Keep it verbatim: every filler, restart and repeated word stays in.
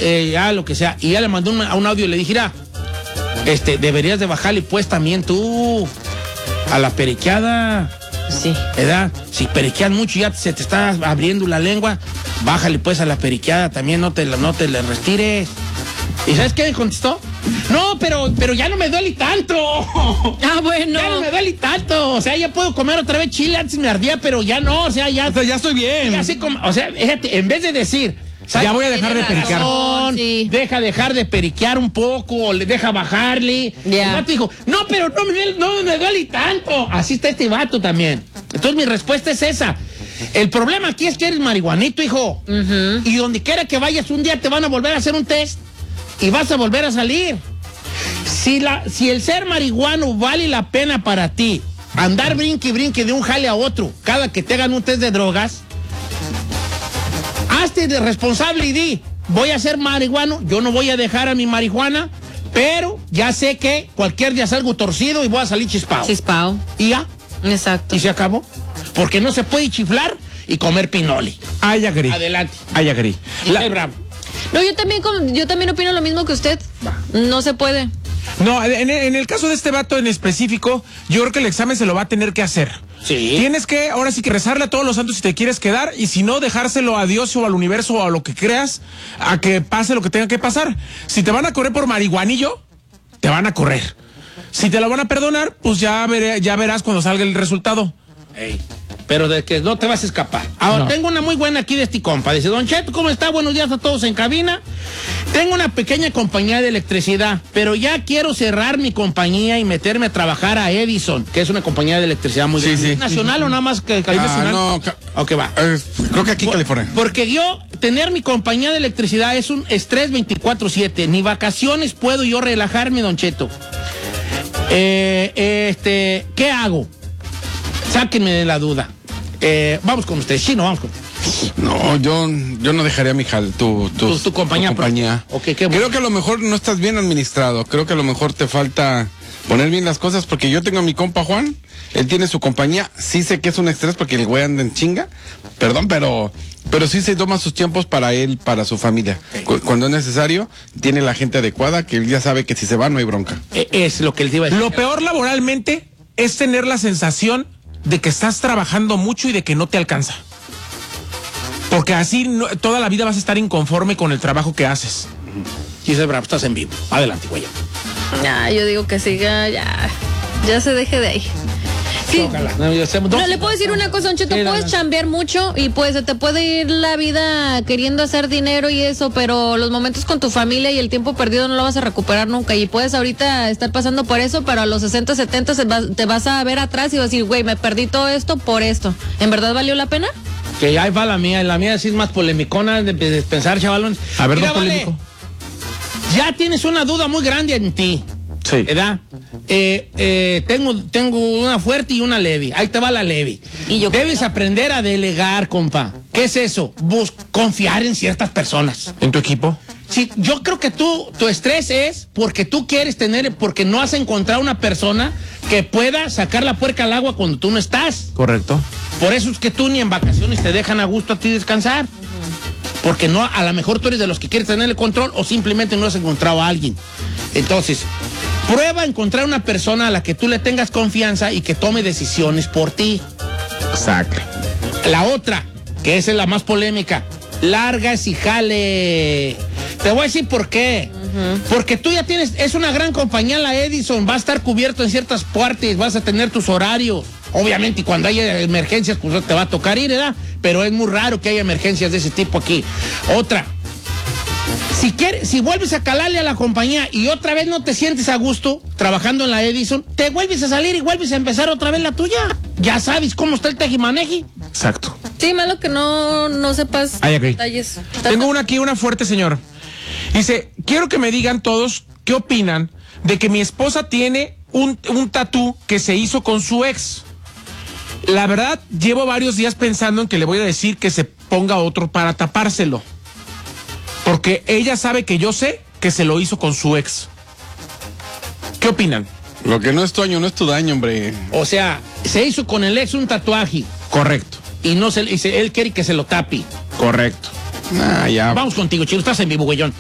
eh, ya lo que sea. Y ya le mandó un, a un audio y le dije, mira, este, deberías de bajarle pues también tú a la periqueada. Sí. ¿Verdad? Si periqueas mucho ya se te está abriendo la lengua, bájale pues a la periqueada también, no te, no te le retires. ¿Y sabes qué me contestó? No, pero, pero ya no me duele tanto. Ah, bueno. Ya no me duele tanto. O sea, ya puedo comer otra vez chile, antes me ardía, pero ya no, o sea, ya. O sea, ya estoy bien. Ya así como, o sea, fíjate, en vez de decir, ya voy a dejar de periquear. Razón, sí. Deja dejar de periquear un poco, o le deja bajarle. Yeah. El vato dijo, no, pero no me, no me duele tanto. Así está este vato también. Entonces mi respuesta es esa. El problema aquí es que eres marihuanito, hijo. Uh-huh. Y donde quiera que vayas, un día te van a volver a hacer un test y vas a volver a salir. Si, la, si el ser marihuano vale la pena para ti, andar brinque y brinque de un jale a otro cada que te hagan un test de drogas, hazte de responsable y di, voy a ser marihuano, yo no voy a dejar a mi marihuana, pero ya sé que cualquier día salgo torcido y voy a salir chispado. Chispao. Y ya. Exacto. Y se acabó. Porque no se puede chiflar y comer pinoli. Ay, agri. Adelante. Ay, agri. La... bravo. No, yo también, yo también opino lo mismo que usted. No se puede. No, en, en el caso de este vato en específico, yo creo que el examen se lo va a tener que hacer. Sí. Tienes que, ahora sí que rezarle a todos los santos si te quieres quedar, y si no, dejárselo a Dios o al universo o a lo que creas, a que pase lo que tenga que pasar. Si te van a correr por marihuanillo, te van a correr. Si te la van a perdonar, pues ya, veré, ya verás cuando salga el resultado. Ey, pero de que no te vas a escapar. Ahora, no. Tengo una muy buena aquí de este compa. Dice, Don Cheto, ¿cómo está? Buenos días a todos en cabina. Tengo una pequeña compañía de electricidad, pero ya quiero cerrar mi compañía y meterme a trabajar a Edison, que es una compañía de electricidad muy Sí, grande. sí. ¿Nacional sí, sí. o nada más que Ah, nacional? no, ca- ok, va. Eh, creo que aquí en California. Porque yo, tener mi compañía de electricidad es un estrés veinticuatro siete. Ni vacaciones puedo yo relajarme, Don Cheto. Eh, este, ¿qué hago? Sáquenme de la duda. Eh, vamos con ustedes, Chino, vamos con No, yo, yo no dejaría mi jal, tu, tu, tu, tu compañía. tu compañía. Ok, qué bueno. Creo que a lo mejor no estás bien administrado. Creo que a lo mejor te falta poner bien las cosas, porque yo tengo a mi compa Juan, él tiene su compañía, sí sé que es un estrés porque el güey anda en chinga, perdón, pero pero sí se toma sus tiempos para él, para su familia. Cu- Cuando es necesario, tiene la gente adecuada, que él ya sabe que si se va no hay bronca. Eh, es lo que les iba a decir. Lo peor laboralmente es tener la sensación de que estás trabajando mucho y de que no te alcanza. Porque así no, toda la vida vas a estar inconforme con el trabajo que haces. Giselle Bravo, estás en vivo. Adelante, güey. Ya, yo digo que siga, ya, ya se deje de ahí. Sí. Ojalá. No, yo sé- No, dos- le puedo decir una cosa, Don Cheto, Sí, puedes dale. chambear mucho y pues se te puede ir la vida queriendo hacer dinero y eso, pero los momentos con tu familia y el tiempo perdido no lo vas a recuperar nunca y puedes ahorita estar pasando por eso, pero a los sesenta, setenta se va- te vas a ver atrás y vas a decir, güey, me perdí todo esto por esto. ¿En verdad valió la pena? Que ahí va la mía, la mía sí es más polemicona de, de pensar, chavalones. A ver, Mira, no vale, polémico. ya tienes una duda muy grande en ti. Sí. ¿Verdad? Eh, eh, tengo, tengo una fuerte y una leve. Ahí te va la leve. Y yo Debes creo. aprender a delegar, compa. ¿Qué es eso? Bus confiar en ciertas personas. ¿En tu equipo? Sí, yo creo que tú, tu estrés es porque tú quieres tener, porque no has encontrado una persona que pueda sacar la puerca al agua cuando tú no estás. Correcto. Por eso es que tú ni en vacaciones te dejan a gusto a ti descansar. Porque no, a lo mejor tú eres de los que quieres tener el control o simplemente no has encontrado a alguien. Entonces, prueba a encontrar una persona a la que tú le tengas confianza y que tome decisiones por ti. Exacto. La otra, que esa es la más polémica, largas y jale. Te voy a decir por qué. Uh-huh. Porque tú ya tienes, es una gran compañía la Edison, va a estar cubierto en ciertas partes, vas a tener tus horarios. Obviamente, y cuando haya emergencias, pues te va a tocar ir, ¿verdad? Pero es muy raro que haya emergencias de ese tipo aquí. Otra, si quieres, si vuelves a calarle a la compañía y otra vez no te sientes a gusto trabajando en la Edison, te vuelves a salir y vuelves a empezar otra vez la tuya. Ya sabes cómo está el tejimaneji. Exacto. Sí, malo que no, no sepas Ay, ok. detalles. Tengo una aquí, una fuerte, señor. Dice, quiero que me digan todos qué opinan de que mi esposa tiene un, un tatú que se hizo con su ex. La verdad, llevo varios días pensando en que le voy a decir que se ponga otro para tapárselo. Porque ella sabe que yo sé que se lo hizo con su ex. ¿Qué opinan? Lo que no es tu año, no es tu daño, hombre. O sea, se hizo con el ex un tatuaje Correcto, y no se, y se- él quiere que se lo tape. correcto. Ah, ya. Vamos contigo, chico, estás en vivo, güeyón.